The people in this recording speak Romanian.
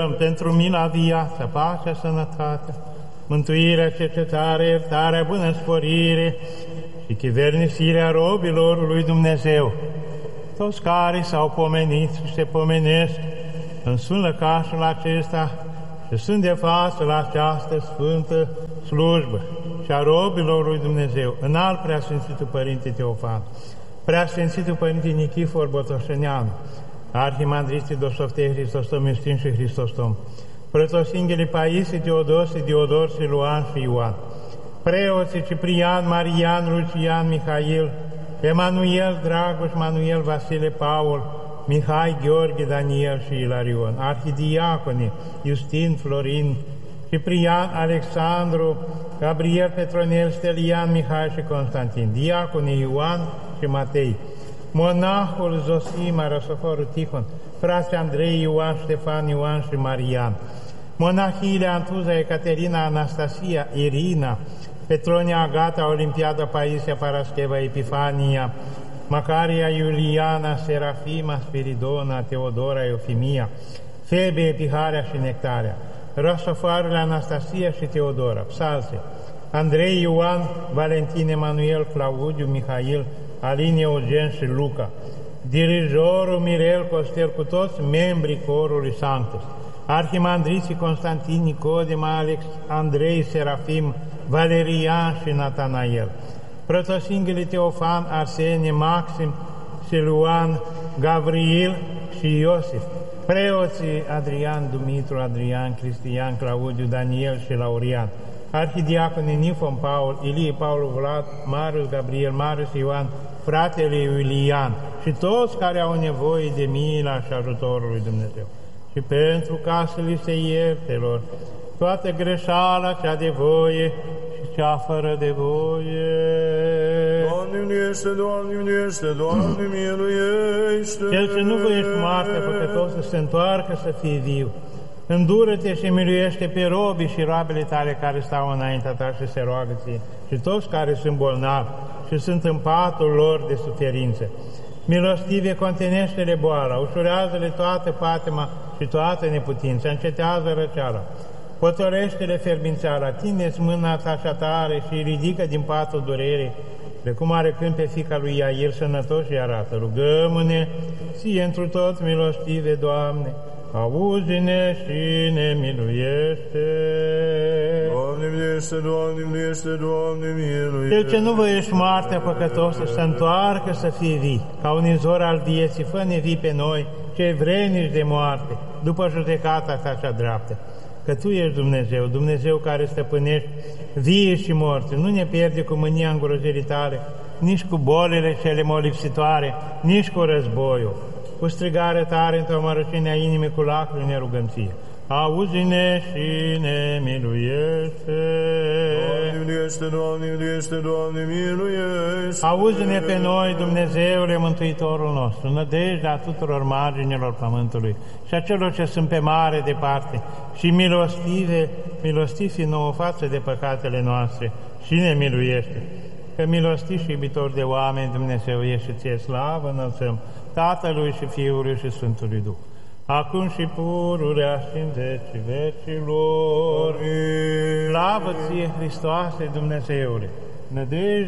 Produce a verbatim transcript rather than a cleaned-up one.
rugăm pentru mila, viața, pacea, sănătatea, mântuirea, cercetarea, iertarea, bună sporire și chivernisirea robilor lui Dumnezeu, toți care s-au pomenit și se pomenesc în lăcașul acesta și sunt de față la această sfântă slujbă și a robilor lui Dumnezeu, înalt Preasfințitul Părinte Teofan, Preasfințitul Părinte Nichifor Botoșăneanu, Arhimandriții Dosoftea Hristostom, Iustin și Hristostom, Prătosinghelii Paisie, Teodosie, Diodor, Siluan și Ioan, preoții Ciprian, Marian, Lucian, Mihail, Emanuel, Dragoș, Manuel, Vasile, Paul, Mihai, Gheorghe, Daniel și Ilarion, arhidiaconi Iustin, Florin, Ciprian, Alexandru, Gabriel, Petronel, Stelian, Mihai și Constantin, diaconii Ioan și Matei, monahul Zosima, Răsoforul Tihon, frații Andrei, Ioan, Ștefan, Ioan și Marian, monahiile Antuza, Ecaterina, Anastasia, Irina, Petronia, Agata, Olimpiada, Paisia, Parascheva, Epifania, Macaria, Iuliana, Serafima, Spiridona, Teodora, Eufimia, Febe, Epiharea și Nectarea, Răsofoarele Anastasia și Teodora, Psalse, Andrei, Ioan, Valentin, Emanuel, Claudiu, Mihail, Alin, Eugen și Luca, dirijorul Mirel Costel, cu toți membrii corului Sanctus, arhimandriții Constantin, Nicodem, Alex, Andrei, Serafim, Valerian și Natanael, Protosinghelii Teofan, Arsenie, Maxim, Siluan, Gabriel și Iosif, preoții Adrian, Dumitru, Adrian, Cristian, Claudiu, Daniel și Laurian, arhidiaconii Nifon, Paul, Ilie, Paul, Vlad, Marius, Gabriel, Marius, Ioan, fratele Iulian și toți care au nevoie de mila și ajutorul lui Dumnezeu. Și pentru ca să li se iertelor toată greșeala cea de voie și cea fără de voie. Doamne, miluiește, Doamne, miluiește, Doamne, miluiește. Cel ce nu voiești moartea păcătos să se întoarcă să fie viu. Îndură-te și miluiește pe robii și roabele tale care stau înaintea ta și se roagă ție, și toți care sunt bolnavi și sunt în patul lor de suferință. Milostive, contenește-le boala, ușurează-le toată patima și toată neputința, încetează răceala. Potolește-le fierbințeala, tinde-ți mâna ta așa tare și ridică din patul durerii, precum are când pe fiica lui Iair sănătos și arată. Rugăm-ne, ție întru tot milostive, Doamne, auzi-ne și ne miluiește. Doamne, miluiește, Doamne, miluiește, Doamne, miluiește. Cel ce nu voiești moartea păcătos să se întoarcă să fie vii, ca un izvor al vieții, fă-ne vii pe noi, cei vrenici de moarte, după judecata ta cea dreaptă. Că Tu ești Dumnezeu, Dumnezeu care stăpânești vie și morți, nu ne pierde cu mânia îngrozirii Tale, nici cu bolile cele molipsitoare, nici cu războiul. Cu strigare tare într-o mărăcine a inimii, cu lacrimi ne rugăm ție. Auzi-ne și ne miluiește. Doamne, miluiește, Doamne, miluiește, Doamne, miluiește. Auzi-ne pe noi, Dumnezeule, Mântuitorul nostru, nădejdea tuturor marginilor pământului și a celor ce sunt pe mare departe, și milostive, milostiv fi nouă față de păcatele noastre și ne miluiește. Că milostiv și iubitor de oameni, Dumnezeu ești, și ție slavă înălțăm Tatălui și Fiului și Sfântului Duh, acum și pururea și în vecii vecilor. Slavă ție, Hristoase, Dumnezeule, nădejde